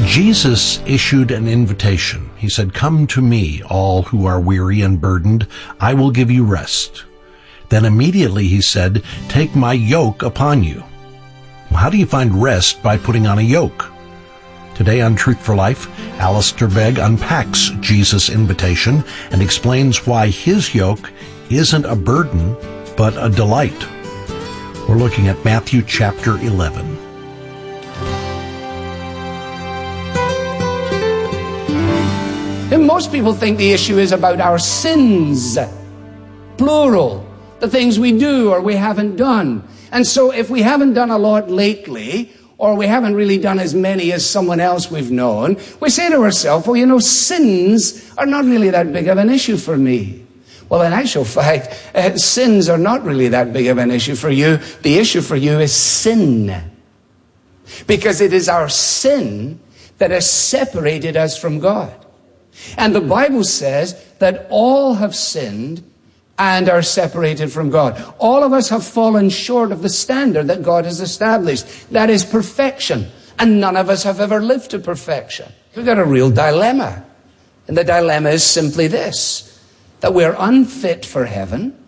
Jesus issued an invitation. He said, "Come to me, all who are weary and burdened. I will give you rest." Then immediately he said, "Take my yoke upon you." Well, how do you find rest by putting on a yoke? Today on Truth for Life, Alistair Begg unpacks Jesus' invitation and explains why his yoke isn't a burden, but a delight. We're looking at Matthew chapter 11. And most people think the issue is about our sins, plural, the things we do or we haven't done. And so if we haven't done a lot lately, or we haven't really done as many as someone else we've known, we say to ourselves, well, sins are not really that big of an issue for me. Well, in actual fact, sins are not really that big of an issue for you. The issue for you is sin. Because it is our sin that has separated us from God. And the Bible says that all have sinned and are separated from God. All of us have fallen short of the standard that God has established. That is perfection. And none of us have ever lived to perfection. We've got a real dilemma. And the dilemma is simply this, that we're unfit for heaven